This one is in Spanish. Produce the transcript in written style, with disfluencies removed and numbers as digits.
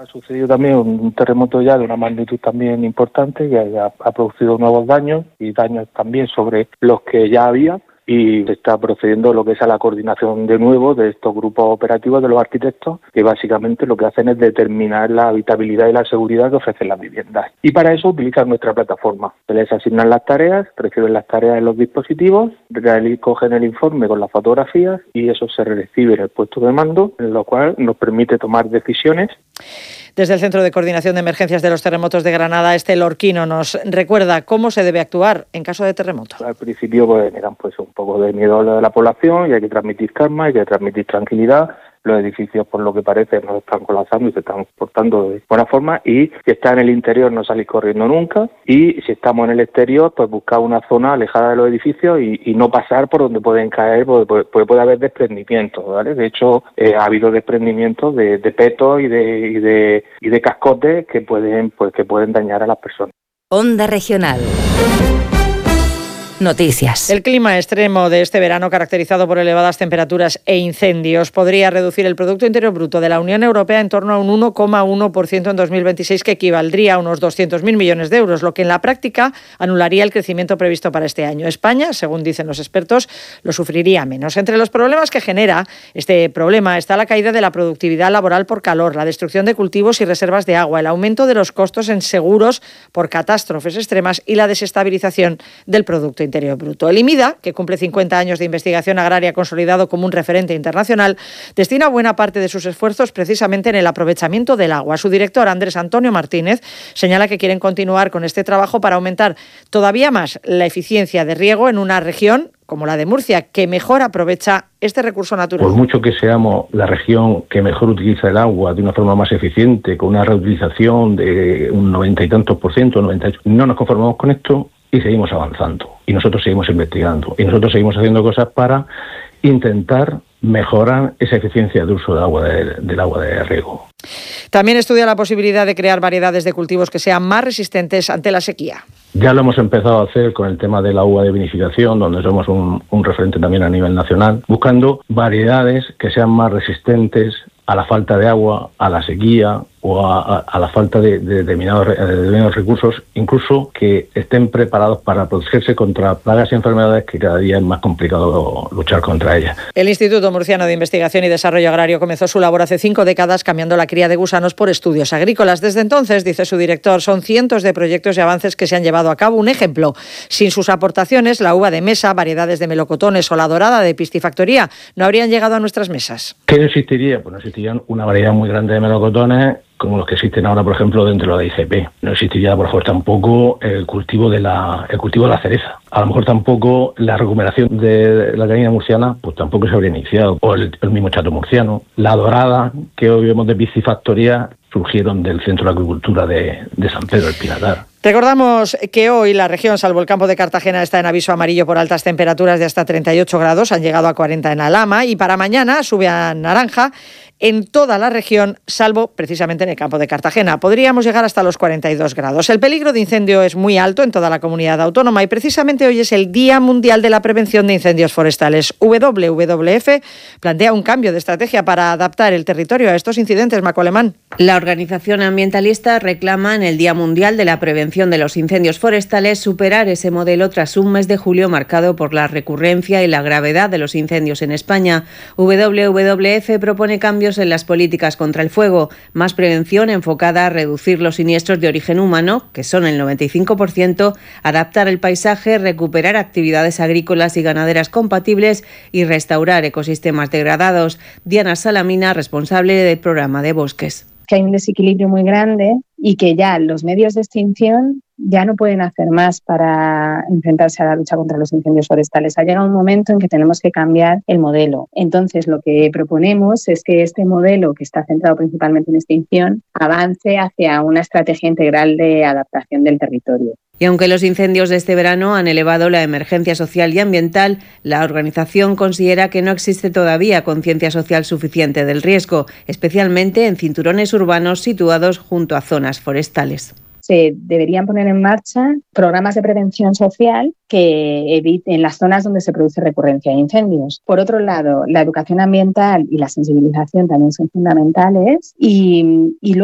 Ha sucedido también un terremoto ya de una magnitud también importante que ha producido nuevos daños y daños también sobre los que ya había. Y se está procediendo lo que es a la coordinación de nuevo de estos grupos operativos de los arquitectos, que básicamente lo que hacen es determinar la habitabilidad y la seguridad que ofrecen las viviendas. Y para eso utilizan nuestra plataforma. Se les asignan las tareas, reciben las tareas en los dispositivos, cogen el informe con las fotografías y eso se recibe en el puesto de mando, en lo cual nos permite tomar decisiones. Desde el Centro de Coordinación de Emergencias de los Terremotos de Granada, Lorquino nos recuerda cómo se debe actuar en caso de terremoto. Al principio generan un poco de miedo a la población y hay que transmitir calma, hay que transmitir tranquilidad. Los edificios, por lo que parece, no están colapsando y se están portando de buena forma, y si está en el interior no salir corriendo nunca, y si estamos en el exterior, pues buscar una zona alejada de los edificios y no pasar por donde pueden caer, porque puede haber desprendimientos, ¿vale? De hecho, ha habido desprendimientos de petos y de cascotes que pueden dañar a las personas. Onda Regional. Noticias. El clima extremo de este verano, caracterizado por elevadas temperaturas e incendios, podría reducir el Producto Interior Bruto de la Unión Europea en torno a un 1,1% en 2026, que equivaldría a unos 200.000 millones de euros, lo que en la práctica anularía el crecimiento previsto para este año. España, según dicen los expertos, lo sufriría menos. Entre los problemas que genera este problema está la caída de la productividad laboral por calor, la destrucción de cultivos y reservas de agua, el aumento de los costos en seguros por catástrofes extremas y la desestabilización del Producto Interior Bruto. El IMIDA, que cumple 50 años de investigación agraria consolidado como un referente internacional, destina buena parte de sus esfuerzos precisamente en el aprovechamiento del agua. Su director, Andrés Antonio Martínez, señala que quieren continuar con este trabajo para aumentar todavía más la eficiencia de riego en una región como la de Murcia, que mejor aprovecha este recurso natural. Por mucho que seamos la región que mejor utiliza el agua de una forma más eficiente, con una reutilización de un 90 y tantos por ciento, 98%, no nos conformamos con esto y seguimos avanzando. Y nosotros seguimos investigando. Y nosotros seguimos haciendo cosas para intentar mejorar esa eficiencia de uso del agua de riego. También estudia la posibilidad de crear variedades de cultivos que sean más resistentes ante la sequía. Ya lo hemos empezado a hacer con el tema del agua de vinificación, donde somos un referente también a nivel nacional, buscando variedades que sean más resistentes a la falta de agua, a la sequía o a la falta de determinados recursos, incluso que estén preparados para protegerse contra plagas y enfermedades que cada día es más complicado luchar contra ellas. El Instituto Murciano de Investigación y Desarrollo Agrario comenzó su labor hace 5 décadas cambiando la cría de gusanos por estudios agrícolas. Desde entonces, dice su director, son cientos de proyectos y avances que se han llevado a cabo. Un ejemplo, sin sus aportaciones, la uva de mesa, variedades de melocotones o la dorada de piscifactoría no habrían llegado a nuestras mesas. ¿Qué no existiría? Pues no existirían una variedad muy grande de melocotones como los que existen ahora, por ejemplo, dentro de la IGP. No existiría, por ejemplo, tampoco el cultivo de la cereza. A lo mejor tampoco la recuperación de la caña murciana, pues tampoco se habría iniciado. O el mismo chato murciano. La dorada, que hoy vemos de piscifactoría, surgieron del Centro de Acuicultura de San Pedro del Pinatar. Recordamos que hoy la región, salvo el campo de Cartagena, está en aviso amarillo por altas temperaturas de hasta 38 grados, han llegado a 40 en Alhama, y para mañana sube a naranja en toda la región, salvo precisamente en el campo de Cartagena. Podríamos llegar hasta los 42 grados. El peligro de incendio es muy alto en toda la comunidad autónoma y precisamente hoy es el Día Mundial de la Prevención de Incendios Forestales. WWF plantea un cambio de estrategia para adaptar el territorio a estos incidentes. Maco Alemán. La organización ambientalista reclama en el Día Mundial de la Prevención de los Incendios Forestales superar ese modelo tras un mes de julio marcado por la recurrencia y la gravedad de los incendios en España. WWF propone cambios en las políticas contra el fuego, más prevención enfocada a reducir los siniestros de origen humano, que son el 95%, adaptar el paisaje, recuperar actividades agrícolas y ganaderas compatibles y restaurar ecosistemas degradados. Diana Salamina, responsable del programa de bosques. Que hay un desequilibrio muy grande y que ya los medios de extinción ya no pueden hacer más para enfrentarse a la lucha contra los incendios forestales. Ha llegado un momento en que tenemos que cambiar el modelo. Entonces, lo que proponemos es que este modelo, que está centrado principalmente en extinción, avance hacia una estrategia integral de adaptación del territorio. Y aunque los incendios de este verano han elevado la emergencia social y ambiental, la organización considera que no existe todavía conciencia social suficiente del riesgo, especialmente en cinturones urbanos situados junto a zonas forestales. Se deberían poner en marcha programas de prevención social que eviten las zonas donde se produce recurrencia de incendios. Por otro lado, la educación ambiental y la sensibilización también son fundamentales y